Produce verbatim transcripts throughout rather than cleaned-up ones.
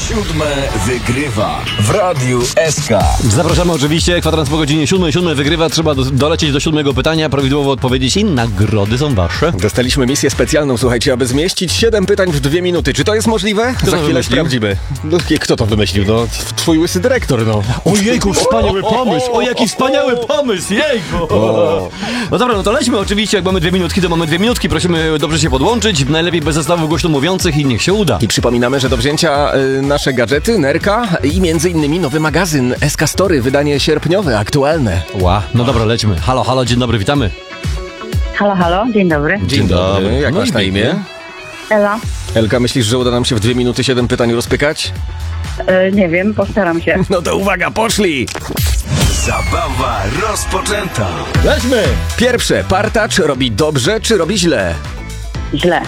Siódme wygrywa w Radiu S K. Zapraszamy oczywiście, kwadrans po godzinie siódmej. Siódme wygrywa, trzeba do, dolecieć do siódmego pytania, prawidłowo odpowiedzieć i nagrody są wasze. Dostaliśmy misję specjalną, słuchajcie, aby zmieścić siedem pytań w dwie minuty. Czy to jest możliwe? Kto Za to chwilę wymyślił? sprawdzimy. No, kto to wymyślił? No, twój łysy dyrektor, no. Ojejku, wspaniały pomysł! O, jaki wspaniały pomysł! Jejku! No dobra, no to lećmy oczywiście, jak mamy dwie minutki, to mamy dwie minutki. Prosimy dobrze się podłączyć, najlepiej bez zestawów głośno mówiących i niech się uda. I przypominamy, że do wzięcia y, nasze gadżety, nerka i między innymi nowy magazyn S K Story, wydanie sierpniowe, aktualne. Ła, no dobra, lećmy. Halo, halo, dzień dobry, witamy. Halo, halo, dzień dobry. Dzień dobry. Jak No masz i na pięknie. imię? Ela, Elka, myślisz, że uda nam się w dwie minuty siedem pytań rozpykać? e, nie wiem, postaram się. No to uwaga, poszli! Zabawa rozpoczęta. Lećmy! Pierwsze, partacz robi dobrze czy robi źle? Źle.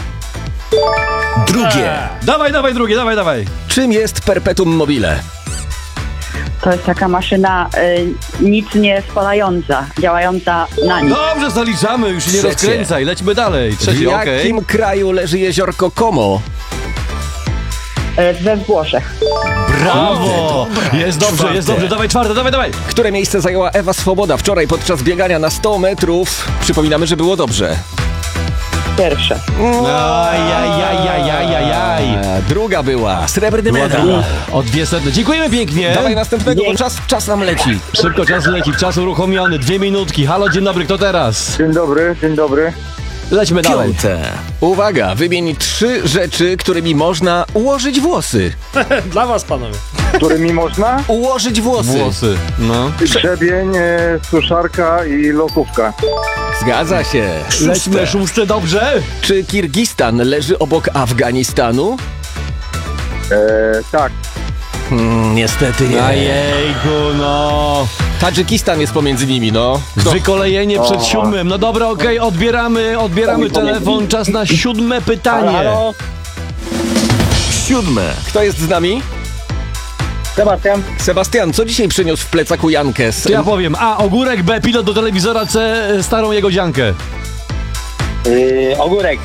Drugie, Dawaj, dawaj, drugie, dawaj, dawaj. czym jest perpetuum mobile? To jest taka maszyna e, nic nie spalająca, działająca na nic. Dobrze, zaliczamy, już się nie Trzecie. rozkręcaj, lećmy dalej. W Trzeci, okej. jakim kraju leży jeziorko Como? E, we Włoszech. Brawo! Jest dobrze, Czwarte. jest dobrze, dawaj czwarte, dawaj, dawaj. Które miejsce zajęła Ewa Swoboda wczoraj podczas biegania na sto metrów? Przypominamy, że było dobrze. Pierwsze. Ajajajajajajaj. E, Druga była, srebrny medal. O dwie setne. Dziękujemy pięknie. Dawaj następnego, bo czas, czas nam leci. Szybko czas leci, czas uruchomiony, dwie minutki. Halo, dzień dobry, kto teraz? Dzień dobry, dzień dobry. Lećmy dalej. Piąte. Uwaga, wymień trzy rzeczy, którymi można ułożyć włosy. Dla was, panowie. Którymi można? Ułożyć włosy. Włosy, no. Grzebień, e, suszarka i lokówka. Zgadza się. Lećmy szóste, dobrze? Czy Kirgistan leży obok Afganistanu? E, tak, Hmm, niestety nie. Ajejku, no. Tadżykistan jest pomiędzy nimi, no. Wykolejenie przed siódmym. No dobra, okej, odbieramy, odbieramy telefon. Czas na siódme pytanie. Siódme. Kto jest z nami? Sebastian. Sebastian, co dzisiaj przyniósł w plecaku Jankę? Z... To ja powiem A, ogórek, B, pilot do telewizora, C, starą jego dziankę. Yy, ogórek.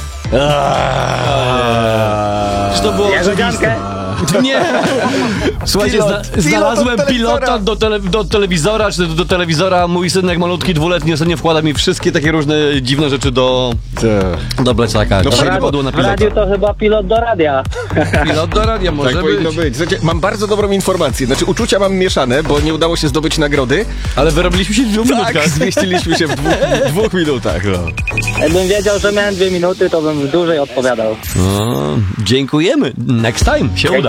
Czy to było oczywiste? Nie! Słuchajcie, Pilot, zna, pilot znalazłem do telewizora. pilota do, tele, do telewizora, czy do, do telewizora. Mój synek malutki, dwuletni, ostatnio wkłada mi wszystkie takie różne dziwne rzeczy do, do plecaka. No No, w padło na W radiu pilota. to chyba pilot do radia. Pilot do radia może Tak powinno być. być. Słuchajcie, mam bardzo dobrą informację. Znaczy, uczucia mam mieszane, bo nie udało się zdobyć nagrody. Ale wyrobiliśmy się w dwóch Tak, minutkach. zmieściliśmy się w dwóch, dwóch minutach. No. Jakbym wiedział, że miałem dwie minuty, to bym dłużej odpowiadał. No, dziękujemy. Next time się uda.